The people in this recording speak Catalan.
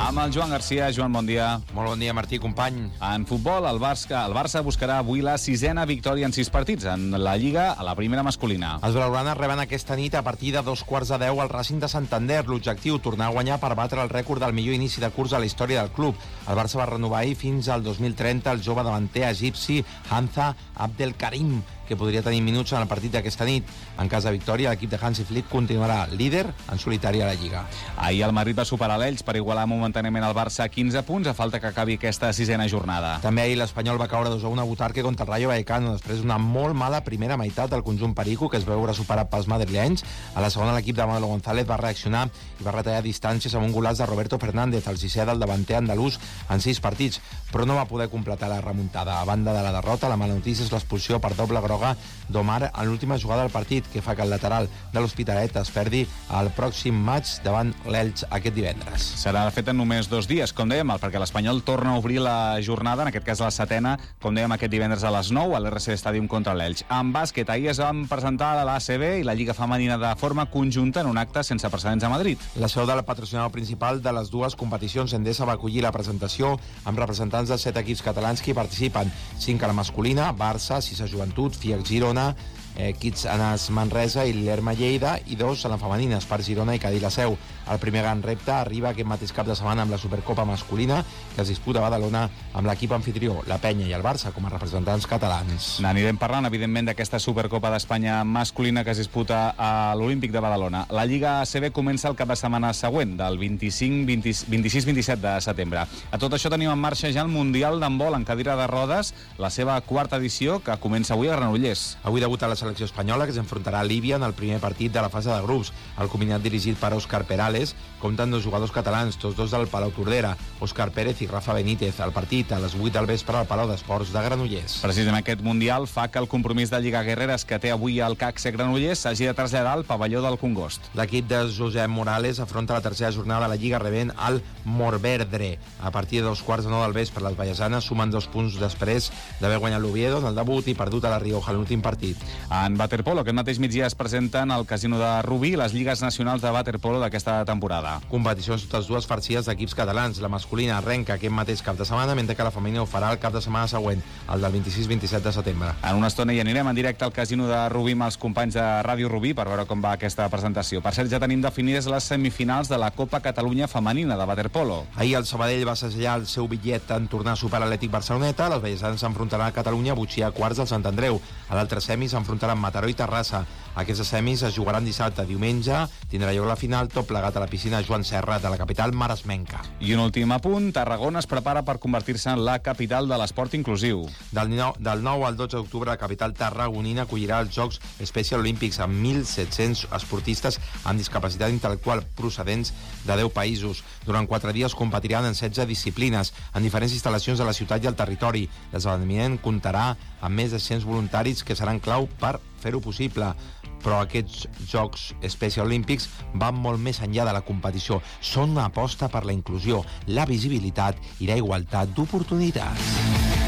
Amb el Joan Garcia. Joan, bon dia. Molt bon dia, Martí, company. En futbol, el Barça buscarà avui la 6ª victòria en 6 partits en la Lliga a la primera masculina. Els blaugranes reben aquesta nit a partir de 2:15 al Racing de Santander. L'objectiu, tornar a guanyar per batre el rècord del millor inici de curs a la història del club. El Barça va renovar ahir fins al 2030 el jove davanter egipci Hamza Abdelkarim, que podria tenir minuts en el partit d'aquesta nit. En cas de victòria, l'equip de Hansi Flick continuarà líder en solitari a la Lliga. Ahir el Madrid va superar l'Elx per igualar momentàniament el Barça a 15 punts a falta que acabi aquesta 6ª jornada. També ahir l'Espanyol va caure 2-1 a Butarque contra el Rayo Vallecano després d'una molt mala primera meitat del conjunt perico, que es veure superat pels madrilenys. A la segona, l'equip de Manolo González va reaccionar i va retallar distàncies amb un golaç de Roberto Fernández, el 6è del davanter andalús en 6 partits, però no va poder completar la remuntada. A banda de la derrota, la mala notícia és l'expulsió per doble groga d'Omar en l'última jugada del partit, que fa que el lateral de l'Hospitalet es perdi al pròxim maig davant l'Elx aquest divendres. Serà de fet en només 2 dies, com dèiem, perquè l'Espanyol torna a obrir la jornada, en aquest cas la 7ª, com dèiem, aquest divendres a les 9 a l'RC Stadium contra l'Elx. En bàsquet, ahir es van presentar a l'ACB i la Lliga Femenina de forma conjunta en un acte sense precedents a Madrid. La seu del patrocinador principal de les dues competicions, Endesa, va acollir la presentació amb representants dels 7 equips catalans que hi participen. 5 a la masculina, Barça, 6 a Joventut, FIAC Girona, Kids Anas Manresa i l'Erma Lleida, i 2 a la femenina, Espart Girona i Cadí la Seu. El primer gran repte arriba aquest mateix cap de setmana amb la Supercopa masculina, que es disputa a Badalona amb l'equip anfitrió, la Penya i el Barça, com a representants catalans. N'anirem parlant, evidentment, d'aquesta Supercopa d'Espanya masculina que es disputa a l'Olímpic de Badalona. La Lliga ACB comença el cap de setmana següent, del 26-27 de setembre. A tot això tenim en marxa ja el Mundial d'handbol en cadira de rodes, la seva 4ª edició, que comença avui a Granollers. Avui debuta la selecció espanyola, que s'enfrontarà a Líbia en el primer partit de la fase de grups. El combinat dirigit per Òscar Perales compta amb 2 jugadors catalans, tots 2 del Palau Tordera, Òscar Pérez i Rafa Benítez. El partit a les 8 del vespre al Palau d'Esports de Granollers. Precisament aquest Mundial fa que el compromís de Lliga Guerreres que té avui el CAC Granollers s'hagi de traslladar al pavelló del Congost. L'equip de Josep Morales afronta la 3ª jornada de la Lliga rebent al Morverdre. A partir de 2:15 del vespre, les vallesanes sumen 2 punts després d'haver guanyat l'Oviedo en el debut i perdut a la Rioja en l'últim partit. En waterpolo, aquest mateix migdia es presenten al Casino de Rubí les lligues nacionals de waterpolo d'aquesta temporada. Competicions totes dues farcides d'equips catalans. La masculina arrenca aquest mateix cap de setmana, mentre que la femenina ho farà el cap de setmana següent, el del 26-27 de setembre. En una estona hi anirem en directe al Casino de Rubí amb els companys de Ràdio Rubí per veure com va aquesta presentació. Per cert, ja tenim definides les semifinals de la Copa Catalunya Femenina de waterpolo. Ahir el Sabadell va segellar el seu bitllet en tornar a superar l'Atlètic Barceloneta. Les vallesanes s'enfrontaran a Catalunya a Butxí a quarts del Sant Andreu. A l'altre semi s'enfrontaran Mataró i Terrassa. Aquestes semis es jugaran dissabte. Diumenge tindrà lloc la final, tot plegat a la piscina Joan Serra de la capital maresmenca. I un últim apunt, Tarragona es prepara per convertir-se en la capital de l'esport inclusiu. Del 9 al 12 d'octubre la capital tarragonina acollirà els Jocs Special Olímpics amb 1.700 esportistes amb discapacitat intel·lectual procedents de 10 països. Durant 4 dies competiran en 16 disciplines en diferents instal·lacions de la ciutat i el territori. L'esdeveniment comptarà amb més de 100 voluntaris que seran clau per fer-ho possible. Però aquests Jocs Special Olímpics van molt més enllà de la competició. Són una aposta per la inclusió, la visibilitat i la igualtat d'oportunitats.